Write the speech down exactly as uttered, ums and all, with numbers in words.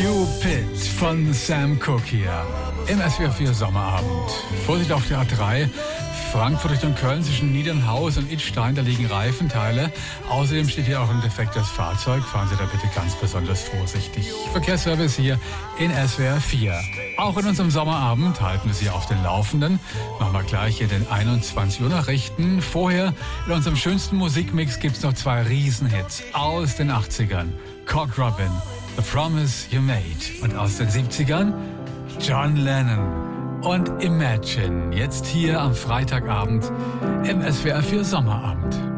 Cupid von Sam Cooke hier im S W R vier Sommerabend. Vorsicht auf der A drei, Frankfurt Richtung Köln zwischen Niedernhaus und Idstein, da liegen Reifenteile. Außerdem steht hier auch ein defektes Fahrzeug. Fahren Sie da bitte ganz besonders vorsichtig. Verkehrsservice hier in S W R vier. Auch in unserem Sommerabend halten wir Sie auf den Laufenden. Machen wir gleich hier den einundzwanzig Uhr Nachrichten. Vorher in unserem schönsten Musikmix gibt's noch zwei Riesenhits aus den achtzigern. Cock Robin, The Promise You Made. Und aus den siebzigern John Lennon und Imagine. Jetzt hier am Freitagabend im S W R vier Sommerabend.